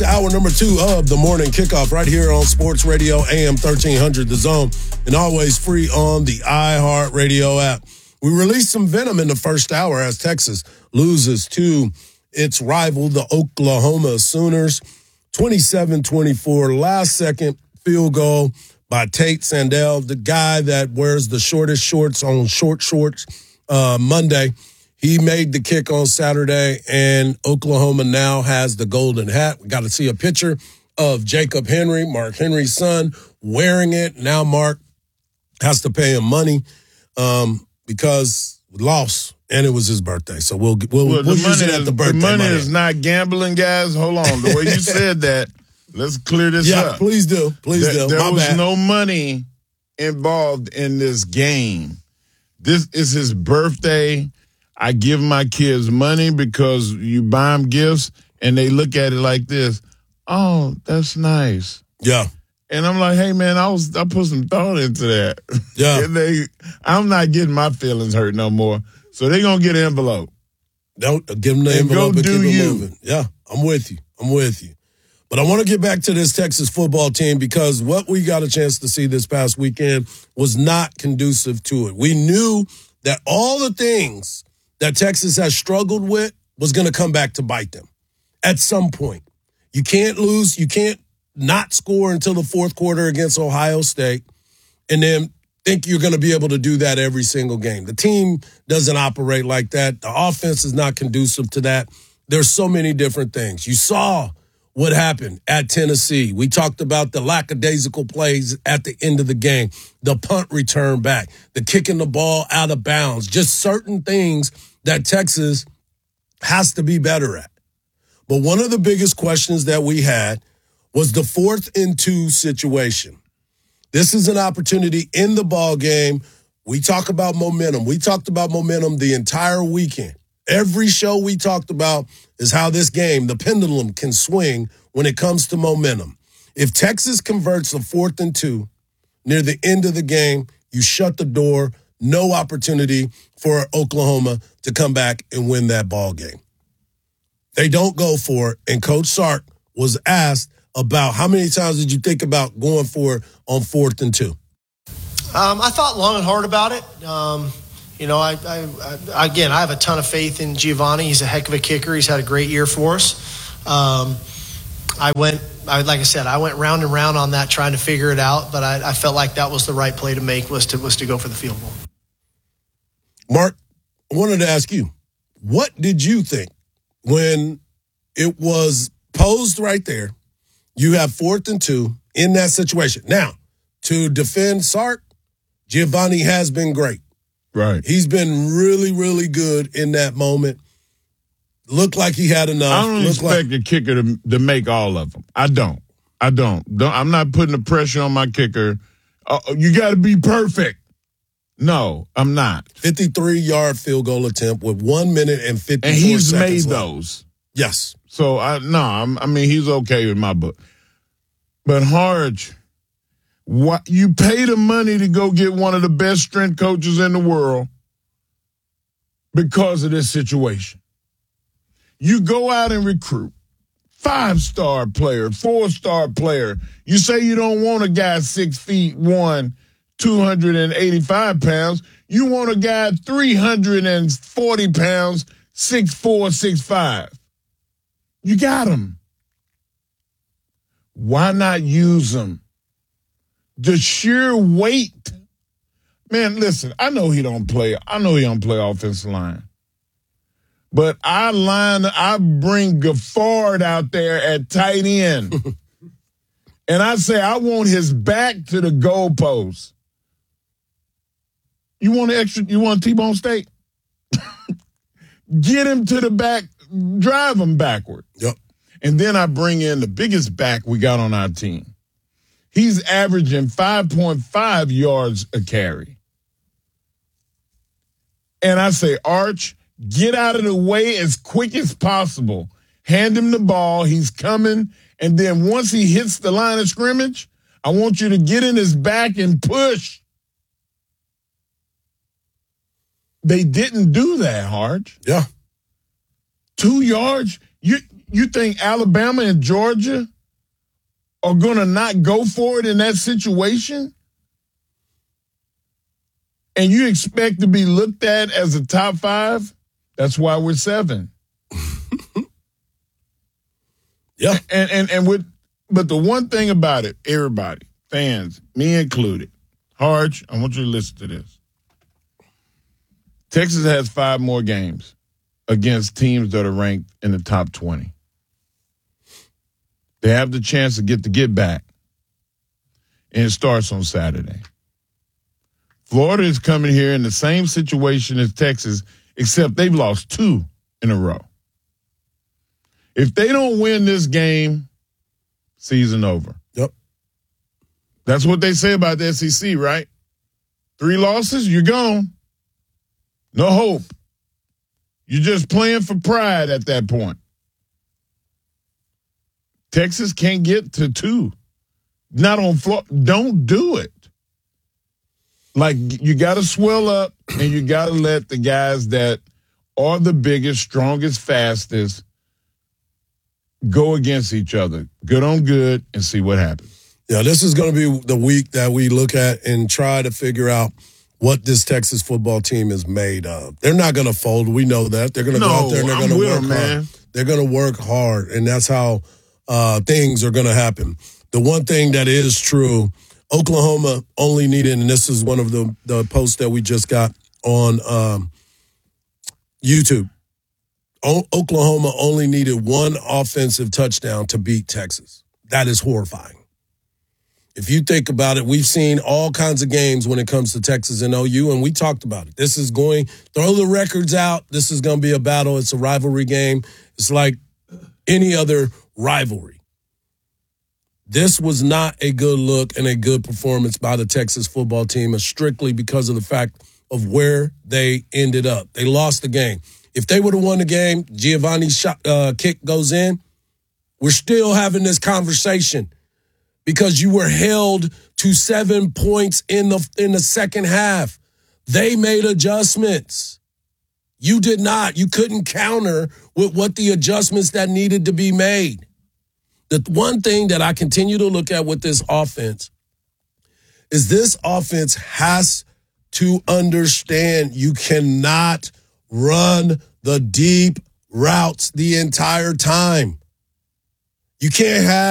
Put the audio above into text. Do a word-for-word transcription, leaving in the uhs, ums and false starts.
to hour number two of the morning kickoff right here on Sports Radio A M thirteen hundred The Zone, and always free on the iHeartRadio app. We released some venom in the first hour as Texas loses to its rival, the Oklahoma Sooners, twenty-seven twenty-four. Last second field goal by Tate Sandell, the guy that wears the shortest shorts on short shorts uh, Monday. He made the kick on Saturday, and Oklahoma now has the golden hat. We got to see a picture of Jacob Henry, Mark Henry's son, wearing it. Now Mark has to pay him money um, because we lost, and it was his birthday. So we'll we'll, well, we'll use it is, at the birthday. The money, money is not gambling, guys. Hold on. The way you said that, let's clear this yeah, up. Yeah, please do. Please there, do. There My was bad. no money involved in this game. This is his birthday. I give my kids money because you buy them gifts, and they look at it like this. Oh, that's nice. Yeah. And I'm like, hey, man, I was I put some thought into that. Yeah. And they, I'm not getting my feelings hurt no more. So they're going to get an envelope. Don't give them the and envelope and do keep it you. moving. Yeah, I'm with you. I'm with you. But I want to get back to this Texas football team because what we got a chance to see this past weekend was not conducive to it. We knew that all the things that Texas has struggled with was going to come back to bite them at some point. You can't lose. You can't not score until the fourth quarter against Ohio State and then think you're going to be able to do that every single game. The team doesn't operate like that. The offense is not conducive to that. There's so many different things. You saw what happened at Tennessee. We talked about the lackadaisical plays at the end of the game, the punt return back, the kicking the ball out of bounds, just certain things that Texas has to be better at. But one of the biggest questions that we had was the fourth and two situation. This is an opportunity in the ball game. We talk about momentum. We talked about momentum the entire weekend. Every show we talked about is how this game, the pendulum, can swing when it comes to momentum. If Texas converts a fourth and two near the end of the game, you shut the door. No opportunity for Oklahoma to come back and win that ball game. They don't go for it, and Coach Sark was asked about how many times did you think about going for it on fourth and two? Um, I thought long and hard about it. Um, you know, I, I, I again, I have a ton of faith in Giovanni. He's a heck of a kicker. He's had a great year for us. Um, I went, I, like I said, I went round and round on that trying to figure it out, but I, I felt like that was the right play to make was to was to go for the field goal. Mark, I wanted to ask you, what did you think when it was posed right there? You have fourth and two in that situation. Now, to defend Sark, Giovanni has been great. Right. He's been really, really good in that moment. Looked like he had enough. I don't Looked expect like- the kicker to, to make all of them. I don't. I don't. don't I'm not putting the pressure on my kicker. Uh, you got to be perfect. No, I'm not. fifty-three-yard field goal attempt with one minute and fifty-four And he's seconds made left. those. Yes. So, I no, I'm, I mean, he's okay with my book. But, Harge, what, you pay the money to go get one of the best strength coaches in the world because of this situation. You go out and recruit. Five-star player, four-star player. You say you don't want a guy six feet one, two hundred eighty-five pounds. You want a guy three hundred forty pounds, six four, six five. You got him. Why not use him? The sheer weight. Man, listen, I know he don't play. I know he don't play offensive line. But I line, I bring Gaffard out there at tight end. And I say, I want his back to the goalpost. You want an extra, you want a T-bone steak? Get him to the back, drive him backward. Yep. And then I bring in the biggest back we got on our team. He's averaging five point five yards a carry. And I say, Arch, get out of the way as quick as possible. Hand him the ball. He's coming. And then once he hits the line of scrimmage, I want you to get in his back and push. They didn't do that, Harge. Yeah. Two yards. You you think Alabama and Georgia are going to not go for it in that situation? And you expect to be looked at as a top five? That's why we're seven. Yeah. And, and, and with, but the one thing about it, everybody, fans, me included, Harge, I want you to listen to this. Texas has five more games against teams that are ranked in the top twenty. They have the chance to get the get back. And it starts on Saturday. Florida is coming here in the same situation as Texas, except they've lost two in a row. If they don't win this game, season over. Yep. That's what they say about the S E C, right? Three losses, you're gone. No hope. You're just playing for pride at that point. Texas can't get to two. Not on Florida. Don't do it. Like, you got to swell up and you got to let the guys that are the biggest, strongest, fastest go against each other. Good on good and see what happens. Yeah, this is going to be the week that we look at and try to figure out what this Texas football team is made of. They're not going to fold. We know that. They're going to no, go out there and they're going to work them, hard. Man. They're going to work hard, and that's how uh, things are going to happen. The one thing that is true, Oklahoma only needed, and this is one of the, the posts that we just got on um, YouTube. O- Oklahoma only needed one offensive touchdown to beat Texas. That is horrifying. If you think about it, we've seen all kinds of games when it comes to Texas and O U, and we talked about it. This is going, throw the records out. This is going to be a battle. It's a rivalry game. It's like any other rivalry. This was not a good look and a good performance by the Texas football team, strictly because of the fact of where they ended up. They lost the game. If they would have won the game, Giovanni's shot, uh, kick goes in, we're still having this conversation because you were held to seven points in the in the second half. They made adjustments. You did not. You couldn't counter with what the adjustments that needed to be made. The one thing that I continue to look at with this offense is this offense has to understand you cannot run the deep routes the entire time. You can't have